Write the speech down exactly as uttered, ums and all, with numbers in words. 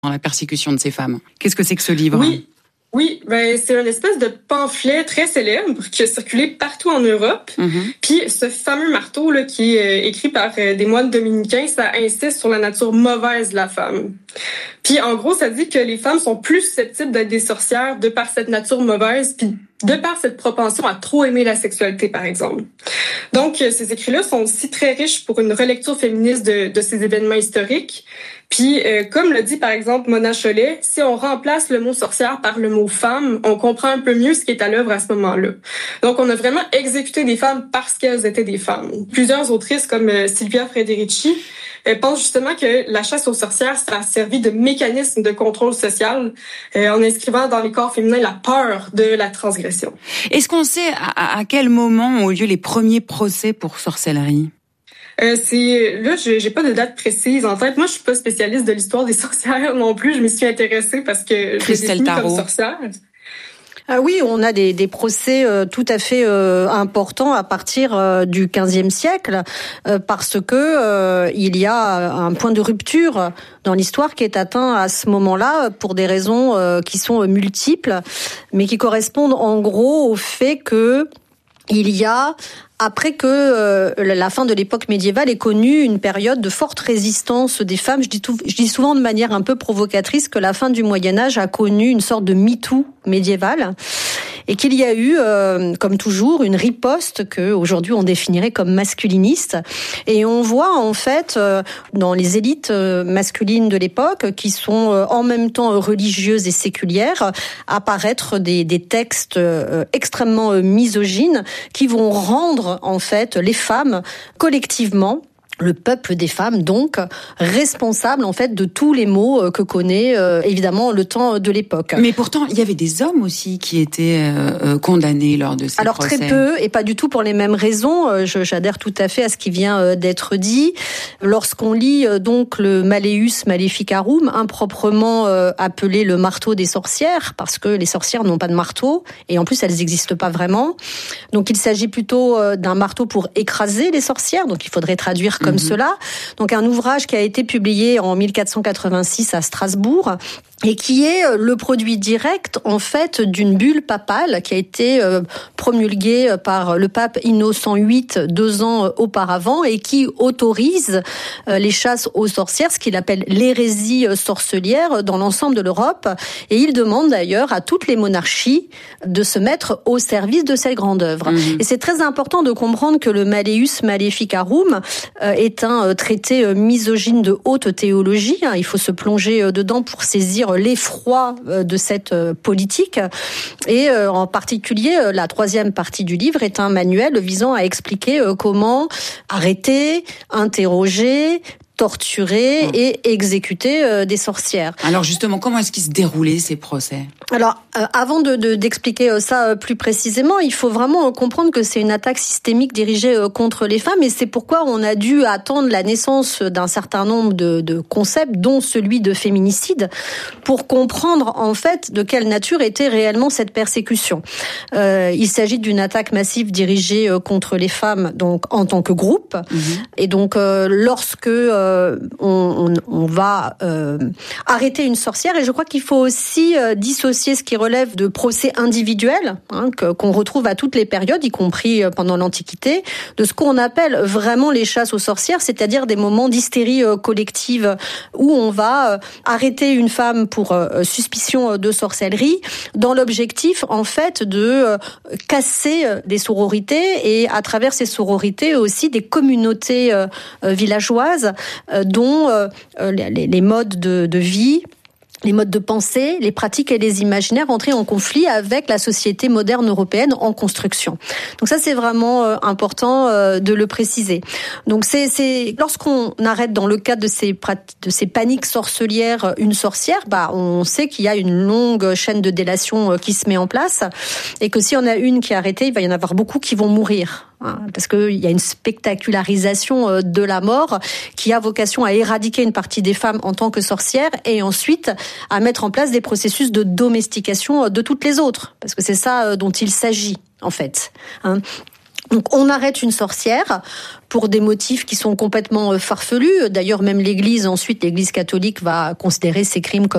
dans la persécution de ces femmes. Qu'est-ce que c'est que ce livre ? Oui. Oui, ben c'est une espèce de pamphlet très célèbre qui a circulé partout en Europe. Mm-hmm. Puis ce fameux marteau là qui est écrit par des moines dominicains, ça insiste sur la nature mauvaise de la femme. Puis en gros, ça dit que les femmes sont plus susceptibles d'être des sorcières de par cette nature mauvaise, puis de par cette propension à trop aimer la sexualité, par exemple. Donc, ces écrits-là sont aussi très riches pour une relecture féministe de, de ces événements historiques. Puis, euh, comme le dit par exemple Mona Chollet, si on remplace le mot sorcière par le mot femme, on comprend un peu mieux ce qui est à l'œuvre à ce moment-là. Donc, on a vraiment exécuté des femmes parce qu'elles étaient des femmes. Plusieurs autrices comme euh, Silvia Federici euh, pensent justement que la chasse aux sorcières, ça a servi de mécanisme de contrôle social euh, en inscrivant dans les corps féminins la peur de la transgression. Est-ce qu'on sait à, à quel moment ont eu lieu les premiers procès pour sorcellerie ? Euh, c'est là, j'ai, j'ai pas de date précise en tête. Moi, je suis pas spécialiste de l'histoire des sorcières non plus. Je m'y suis intéressée parce que je suis définie comme sorcière. Ah oui, on a des, des procès euh, tout à fait euh, importants à partir euh, du quinzième siècle, euh, parce que euh, il y a un point de rupture dans l'histoire qui est atteint à ce moment-là pour des raisons euh, qui sont multiples, mais qui correspondent en gros au fait que il y a après que euh, la fin de l'époque médiévale ait connu une période de forte résistance des femmes. Je dis, tout, je dis souvent de manière un peu provocatrice que la fin du Moyen-Âge a connu une sorte de MeToo médiéval et qu'il y a eu, euh, comme toujours, une riposte que aujourd'hui on définirait comme masculiniste. Et on voit en fait euh, dans les élites euh, masculines de l'époque, qui sont euh, en même temps religieuses et séculières, apparaître des, des textes euh, extrêmement euh, misogynes qui vont rendre en fait les femmes collectivement, le peuple des femmes, donc, responsable, en fait, de tous les maux que connaît, euh, évidemment, le temps de l'époque. Mais pourtant, il y avait des hommes aussi qui étaient euh, condamnés lors de ces Alors, procès. très peu, et pas du tout pour les mêmes raisons. Je, j'adhère tout à fait à ce qui vient d'être dit. Lorsqu'on lit, donc, le Malleus Maleficarum, improprement euh, appelé le marteau des sorcières, parce que les sorcières n'ont pas de marteau, et en plus, elles n'existent pas vraiment. Donc, il s'agit plutôt d'un marteau pour écraser les sorcières, donc il faudrait traduire comme comme cela. Donc un ouvrage qui a été publié en mille quatre cent quatre-vingt-six à Strasbourg et qui est le produit direct, en fait, d'une bulle papale qui a été promulguée par le pape Innocent huit deux ans auparavant et qui autorise les chasses aux sorcières, ce qu'il appelle l'hérésie sorcelière dans l'ensemble de l'Europe. Et il demande d'ailleurs à toutes les monarchies de se mettre au service de cette grande œuvre. Mmh. Et c'est très important de comprendre que le Malleus Maleficarum est un traité misogyne de haute théologie. Il faut se plonger dedans pour saisir l'effroi de cette politique. Et en particulier, la troisième partie du livre est un manuel visant à expliquer comment arrêter, interroger, torturer et exécuter euh, des sorcières. Alors justement, comment est-ce qu'ils se déroulaient ces procès ? Alors, euh, avant de, de, d'expliquer ça euh, plus précisément, il faut vraiment euh, comprendre que c'est une attaque systémique dirigée euh, contre les femmes, et c'est pourquoi on a dû attendre la naissance d'un certain nombre de, de concepts, dont celui de féminicide, pour comprendre en fait de quelle nature était réellement cette persécution. Euh, il s'agit d'une attaque massive dirigée euh, contre les femmes, donc en tant que groupe, mmh. et donc euh, lorsque euh, On, on, on va euh, arrêter une sorcière, et je crois qu'il faut aussi euh, dissocier ce qui relève de procès individuels, hein, que, qu'on retrouve à toutes les périodes, y compris pendant l'Antiquité, de ce qu'on appelle vraiment les chasses aux sorcières, c'est-à-dire des moments d'hystérie euh, collective où on va euh, arrêter une femme pour euh, suspicion de sorcellerie, dans l'objectif en fait de euh, casser des sororités, et à travers ces sororités aussi des communautés euh, villageoises dont euh, les, les modes de, de vie, les modes de pensée, les pratiques et les imaginaires entraient en conflit avec la société moderne européenne en construction. Donc ça, c'est vraiment euh, important euh, de le préciser. Donc c'est, c'est lorsqu'on arrête dans le cadre de ces de ces paniques sorcelières une sorcière, bah on sait qu'il y a une longue chaîne de délation euh, qui se met en place, et que si on a une qui est arrêtée, il va y en avoir beaucoup qui vont mourir. Parce qu'il y a une spectacularisation de la mort qui a vocation à éradiquer une partie des femmes en tant que sorcières, et ensuite à mettre en place des processus de domestication de toutes les autres. Parce que c'est ça dont il s'agit, en fait. Donc on arrête une sorcière pour des motifs qui sont complètement farfelus. D'ailleurs, même l'Église, ensuite, l'Église catholique va considérer ces crimes comme